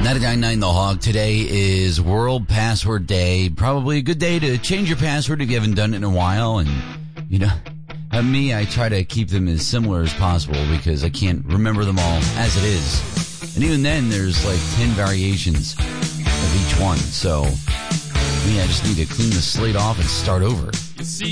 99 The Hog. Today is World Password Day. Probably a good day to change your password if you haven't done it in a while. And, me, I try to keep them as similar as possible because I can't remember them all as it is. And even then, there's like 10 variations of each one. So, I just need to clean the slate off and start over.